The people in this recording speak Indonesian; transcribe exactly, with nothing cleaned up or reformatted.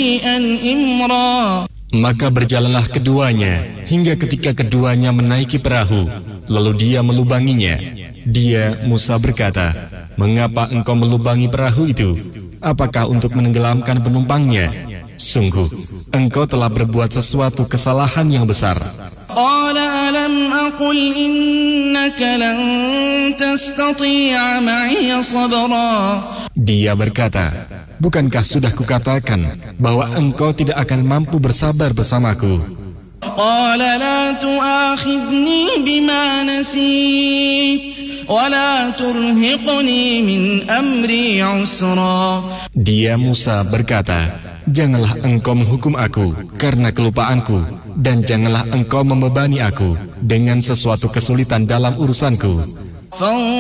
شيئا إمرا. Maka berjalanlah keduanya hingga ketika keduanya menaiki perahu, lalu dia melubanginya. Dia, Musa, berkata, "Mengapa engkau melubangi perahu itu? Apakah untuk menenggelamkan penumpangnya? Sungguh, engkau telah berbuat sesuatu kesalahan yang besar." قال ألم أقل إنك لن تستطيع معي صبرا. Dia berkata, "Bukankah sudah kukatakan bahwa engkau tidak akan mampu bersabar bersamaku?" قال لا تؤاخذني بما نسيت ولا ترهقني من أمري عسرا. Dia, Musa, berkata, "Janganlah engkau menghukum aku karena kelupaanku, dan janganlah engkau membebani aku dengan sesuatu kesulitan dalam urusanku."